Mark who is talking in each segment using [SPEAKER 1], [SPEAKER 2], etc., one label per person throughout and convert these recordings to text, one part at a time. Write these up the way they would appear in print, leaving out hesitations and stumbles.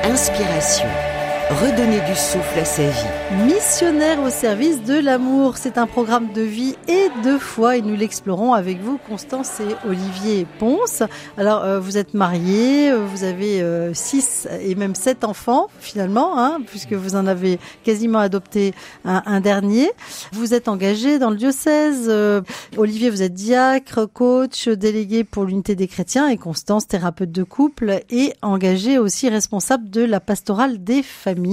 [SPEAKER 1] Inspiration. Redonner du souffle à sa vie.
[SPEAKER 2] Missionnaire au service de l'amour, c'est un programme de vie et de foi et nous l'explorons avec vous, Constance et Olivier Ponce. Alors, vous êtes mariés, vous avez 6 et même 7 enfants finalement, puisque vous en avez quasiment adopté un dernier. Vous êtes engagé dans le diocèse. Olivier, vous êtes diacre, coach, délégué pour l'unité des chrétiens et Constance, thérapeute de couple et engagée aussi responsable de la pastorale des familles.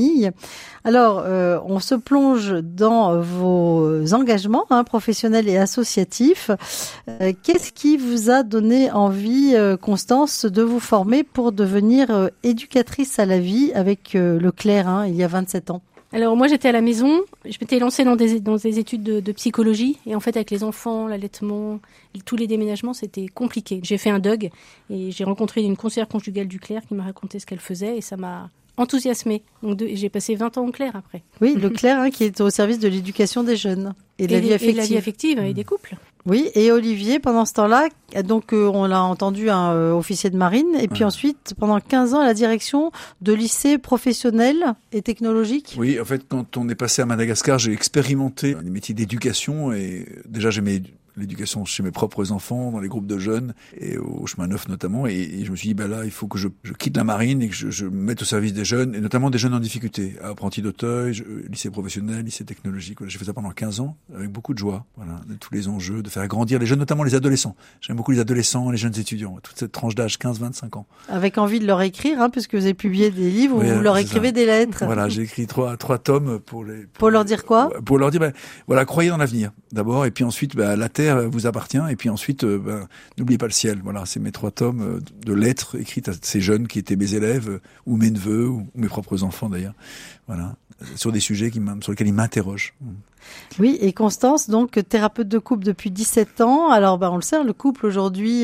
[SPEAKER 2] Alors, on se plonge dans vos engagements professionnels et associatifs. Qu'est-ce qui vous a donné envie, Constance, de vous former pour devenir éducatrice à la vie avec le Claire, il y a 27 ans?
[SPEAKER 3] Alors moi j'étais à la maison, je m'étais lancée dans des études de psychologie et en fait avec les enfants, l'allaitement, tous les déménagements c'était compliqué. J'ai fait un DUG et j'ai rencontré une conseillère conjugale du Claire qui m'a raconté ce qu'elle faisait et ça m'a enthousiasmée. Donc j'ai passé 20 ans au Claire après.
[SPEAKER 2] Oui, le Claire qui est au service de l'éducation des jeunes et de la vie affective.
[SPEAKER 3] Et de la vie affective et des couples.
[SPEAKER 2] Oui, et Olivier, pendant ce temps-là, donc on l'a entendu, officier de marine, et puis ensuite, pendant 15 ans, à la direction de lycées professionnels et technologiques.
[SPEAKER 4] Oui, en fait, quand on est passé à Madagascar, j'ai expérimenté les métiers d'éducation, et déjà j'aimais l'éducation chez mes propres enfants, dans les groupes de jeunes, et au chemin neuf notamment, et je me suis dit, là, il faut que je quitte la marine et que je me mette au service des jeunes, et notamment des jeunes en difficulté, apprentis d'Auteuil, lycée professionnel, lycée technologique. J'ai fait ça pendant 15 ans, avec beaucoup de joie, de tous les enjeux, de faire grandir les jeunes, notamment les adolescents. J'aime beaucoup les adolescents, les jeunes étudiants, toute cette tranche d'âge, 15-25 ans.
[SPEAKER 2] Avec envie de leur écrire, puisque vous avez publié des livres où vous leur écrivez des lettres.
[SPEAKER 4] Voilà, j'ai écrit trois tomes pour
[SPEAKER 2] leur dire quoi?
[SPEAKER 4] Pour leur dire, croyez dans l'avenir, d'abord, et puis ensuite, la terre vous appartient, et puis ensuite, n'oubliez pas le ciel. Voilà, c'est mes 3 tomes de lettres écrites à ces jeunes qui étaient mes élèves, ou mes neveux, ou mes propres enfants d'ailleurs. Voilà, sur des sujets sur lesquels ils m'interrogent.
[SPEAKER 2] Oui, et Constance, donc thérapeute de couple depuis 17 ans. Alors, on le sait, le couple aujourd'hui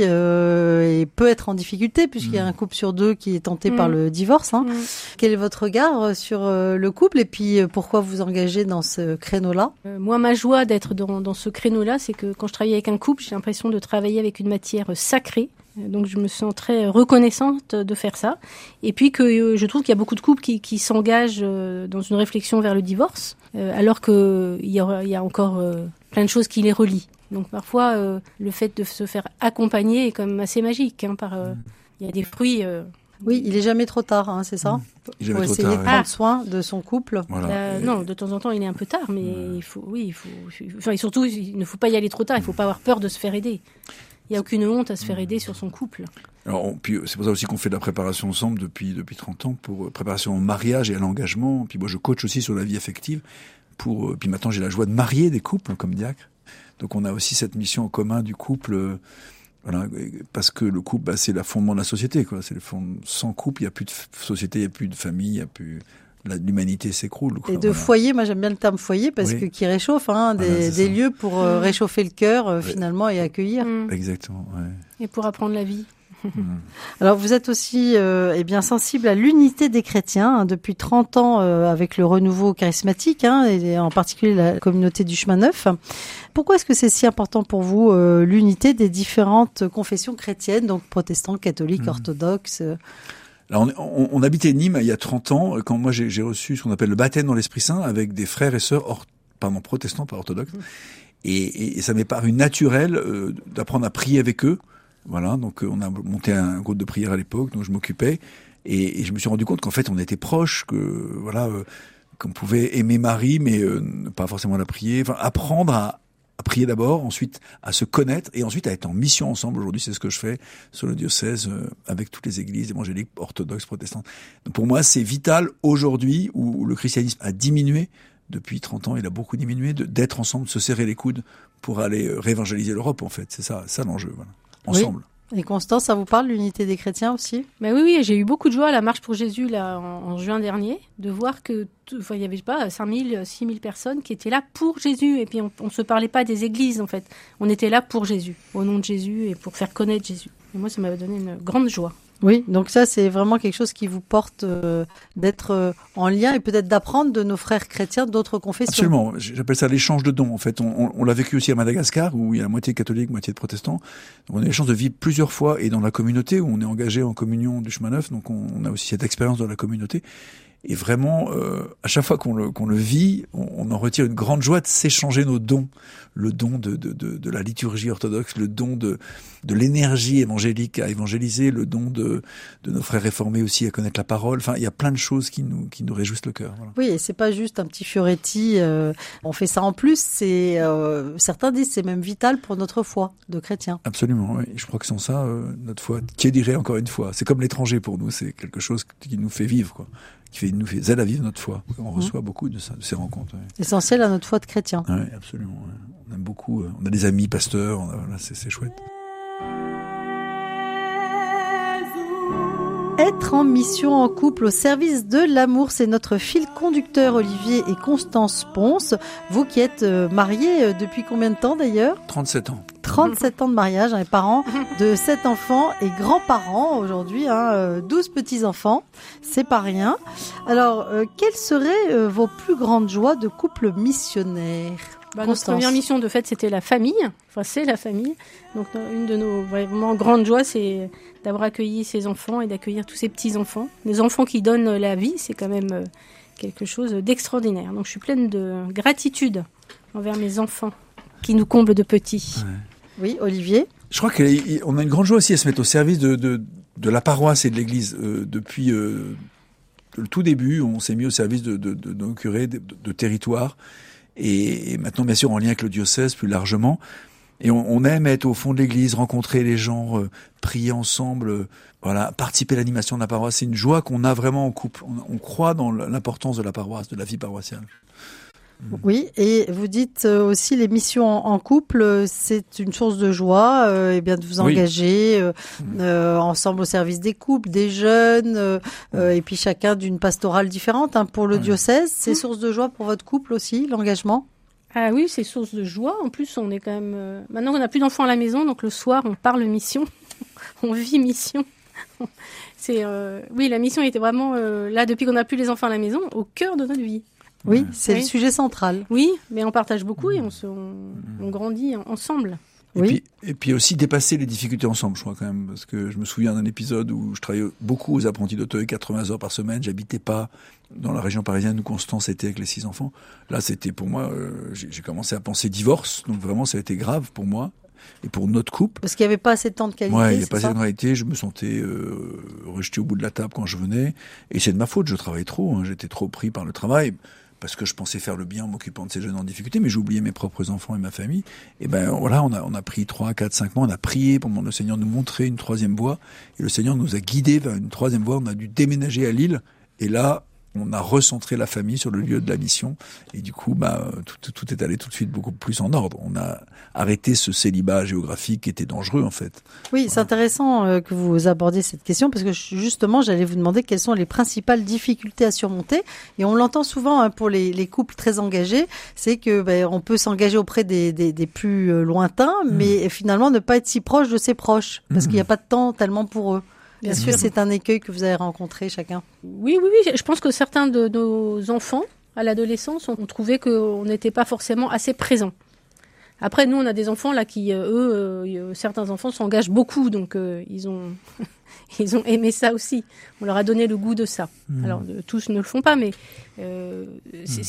[SPEAKER 2] peut être en difficulté puisqu'il y a un couple sur 2 qui est tenté par le divorce. Quel est votre regard sur le couple et puis pourquoi vous engagez dans ce créneau-là?
[SPEAKER 3] Moi, ma joie d'être dans ce créneau-là, c'est que quand je travaille avec un couple, j'ai l'impression de travailler avec une matière sacrée. Donc je me sens très reconnaissante de faire ça. Et puis que je trouve qu'il y a beaucoup de couples qui s'engagent dans une réflexion vers le divorce, alors qu'il y a encore plein de choses qui les relient. Donc parfois, le fait de se faire accompagner est quand même assez magique. Il y a des fruits...
[SPEAKER 2] Oui, il est jamais trop tard, c'est ça?
[SPEAKER 4] Il est jamais
[SPEAKER 2] faut
[SPEAKER 4] trop
[SPEAKER 2] essayer
[SPEAKER 4] tard,
[SPEAKER 2] de prendre soin de son couple.
[SPEAKER 4] Voilà.
[SPEAKER 3] Non, de temps en temps, il est un peu tard, mais il faut... et surtout, il ne faut pas y aller trop tard. Il ne faut pas avoir peur de se faire aider. Il n'y a aucune honte à se faire aider sur son couple.
[SPEAKER 4] Alors, puis c'est pour ça aussi qu'on fait de la préparation ensemble depuis 30 ans, pour préparation au mariage et à l'engagement. Puis moi, je coach aussi sur la vie affective. Puis maintenant, j'ai la joie de marier des couples comme diacre. Donc on a aussi cette mission en commun du couple, parce que le couple, c'est le fondement de la société, quoi. C'est le fondement. Sans couple, il n'y a plus de société, il n'y a plus de famille, il n'y a plus... L'humanité s'écroule.
[SPEAKER 2] Et de foyer, moi j'aime bien le terme foyer parce que qui réchauffe, des lieux pour réchauffer le cœur finalement et accueillir.
[SPEAKER 4] Exactement. Ouais.
[SPEAKER 3] Et pour apprendre la vie.
[SPEAKER 2] Alors vous êtes aussi sensible à l'unité des chrétiens depuis 30 ans avec le renouveau charismatique et en particulier la communauté du chemin neuf. Pourquoi est-ce que c'est si important pour vous l'unité des différentes confessions chrétiennes, donc protestants, catholiques, orthodoxes?
[SPEAKER 4] Alors on habitait Nîmes il y a 30 ans, quand moi j'ai reçu ce qu'on appelle le baptême dans l'Esprit Saint avec des frères et sœurs protestants, pas orthodoxes. Et ça m'est paru naturel d'apprendre à prier avec eux. Voilà, donc on a monté un groupe de prière à l'époque, dont je m'occupais. Et je me suis rendu compte qu'en fait on était proches, qu'on pouvait aimer Marie, mais pas forcément la prier. Enfin, apprendre à prier d'abord, ensuite à se connaître et ensuite à être en mission ensemble. Aujourd'hui, c'est ce que je fais sur le diocèse avec toutes les églises évangéliques, orthodoxes, protestantes. Donc pour moi, c'est vital aujourd'hui où le christianisme a diminué. Depuis 30 ans, il a beaucoup diminué, d'être ensemble, de se serrer les coudes pour aller réévangéliser l'Europe, en fait. C'est ça l'enjeu, voilà. Ensemble.
[SPEAKER 2] Oui. Et Constance, ça vous parle, l'unité des chrétiens aussi?
[SPEAKER 3] Oui, j'ai eu beaucoup de joie à la Marche pour Jésus là, en juin dernier, de voir que il y avait 5000, 6000 personnes qui étaient là pour Jésus. Et puis on ne se parlait pas des églises, en fait. On était là pour Jésus, au nom de Jésus et pour faire connaître Jésus. Et moi, ça m'avait donné une grande joie.
[SPEAKER 2] Oui, donc ça c'est vraiment quelque chose qui vous porte d'être en lien et peut-être d'apprendre de nos frères chrétiens d'autres confessions.
[SPEAKER 4] Absolument, j'appelle ça l'échange de dons. En fait, on l'a vécu aussi à Madagascar où il y a moitié catholique, moitié de protestants. Donc on a eu la chance de vivre plusieurs fois et dans la communauté où on est engagé en communion du chemin neuf. Donc on a aussi cette expérience dans la communauté. Et vraiment, à chaque fois qu'on le vit, on en retire une grande joie de s'échanger nos dons. Le don de la liturgie orthodoxe, le don de l'énergie évangélique à évangéliser, le don de nos frères réformés aussi à connaître la parole. Enfin, il y a plein de choses qui nous réjouissent le cœur. Voilà.
[SPEAKER 2] Oui, et c'est pas juste un petit Fioretti. On fait ça en plus. C'est certains disent c'est même vital pour notre foi de chrétien.
[SPEAKER 4] Absolument. Oui. Je crois que sans ça, notre foi tiédirait encore une fois. C'est comme l'étranger pour nous. C'est quelque chose qui nous fait vivre, quoi. Qui nous fait aide à vivre notre foi. On reçoit beaucoup de ça, de ces rencontres. Ouais.
[SPEAKER 2] Essentiel à notre foi de chrétien.
[SPEAKER 4] Oui, absolument. Ouais. On aime beaucoup. On a des amis pasteurs. Voilà, c'est chouette.
[SPEAKER 2] Être en mission en couple au service de l'amour, c'est notre fil conducteur, Olivier et Constance Ponce. Vous qui êtes mariés depuis combien de temps d'ailleurs ?
[SPEAKER 4] 37 ans.
[SPEAKER 2] 37 ans de mariage, et parents de 7 enfants et grands-parents aujourd'hui, 12 petits-enfants, c'est pas rien. Alors, quelles seraient vos plus grandes joies de couple missionnaire ?
[SPEAKER 3] Notre première mission, de fait, c'était la famille. Enfin, c'est la famille. Donc, une de nos vraiment grandes joies, c'est d'avoir accueilli ces enfants et d'accueillir tous ces petits-enfants. Les enfants qui donnent la vie, c'est quand même quelque chose d'extraordinaire. Donc, je suis pleine de gratitude envers mes enfants qui nous comblent de petits.
[SPEAKER 4] Ouais.
[SPEAKER 2] Oui, Olivier ?
[SPEAKER 4] Je crois qu'on a une grande joie aussi à se mettre au service de la paroisse et de l'Église. Depuis le tout début, on s'est mis au service de nos curés de territoire. Et maintenant, bien sûr, en lien avec le diocèse plus largement. Et on aime être au fond de l'église, rencontrer les gens, prier ensemble, voilà, participer à l'animation de la paroisse. C'est une joie qu'on a vraiment en couple. On croit dans l'importance de la paroisse, de la vie paroissiale.
[SPEAKER 2] Oui, et vous dites aussi les missions en couple, c'est une source de joie, et bien de vous engager ensemble au service des couples, des jeunes, et puis chacun d'une pastorale différente. Pour le diocèse, c'est source de joie pour votre couple aussi, l'engagement ?
[SPEAKER 3] Ah oui, c'est source de joie. En plus, on est quand même... Maintenant qu'on n'a plus d'enfants à la maison, donc le soir, on parle mission, on vit mission. Oui, la mission était vraiment, là, depuis qu'on n'a plus les enfants à la maison, au cœur de notre vie.
[SPEAKER 2] Oui, c'est le sujet central.
[SPEAKER 3] Oui, mais on partage beaucoup et on grandit ensemble.
[SPEAKER 4] Et puis aussi dépasser les difficultés ensemble, je crois quand même, parce que je me souviens d'un épisode où je travaillais beaucoup aux apprentis d'Auteuil, 80 heures par semaine, j'habitais pas dans la région parisienne où Constance était avec les 6 enfants. Là, c'était pour moi, j'ai commencé à penser divorce, donc vraiment ça a été grave pour moi. Et pour notre couple.
[SPEAKER 2] Parce qu'il n'y avait pas assez de temps de qualité.
[SPEAKER 4] Ouais, il n'y avait pas assez de qualité. Je me sentais rejeté au bout de la table quand je venais. Et c'est de ma faute, je travaillais trop. J'étais trop pris par le travail. Parce que je pensais faire le bien en m'occupant de ces jeunes en difficulté, mais j'oubliais mes propres enfants et ma famille. Et ben voilà, on a pris 3, 4, 5 mois, on a prié pour demander au Seigneur de nous montrer une troisième voie. Et le Seigneur nous a guidés vers une troisième voie. On a dû déménager à Lille. Et là, on a recentré la famille sur le lieu de la mission. Et du coup, tout est allé tout de suite beaucoup plus en ordre. On a arrêté ce célibat géographique qui était dangereux, en fait.
[SPEAKER 2] Oui, voilà. C'est intéressant que vous abordiez cette question parce que justement, j'allais vous demander quelles sont les principales difficultés à surmonter. Et on l'entend souvent pour les couples très engagés, c'est que on peut s'engager auprès des plus lointains, mais finalement ne pas être si proche de ses proches parce qu'il n'y a pas de temps tellement pour eux. Bien sûr, c'est un écueil que vous avez rencontré chacun.
[SPEAKER 3] Oui. Je pense que certains de nos enfants, à l'adolescence, ont trouvé qu'on n'était pas forcément assez présents. Après, nous, on a des enfants là qui, certains enfants s'engagent beaucoup, donc ils ont aimé ça aussi. On leur a donné le goût de ça. Alors, tous ne le font pas, mais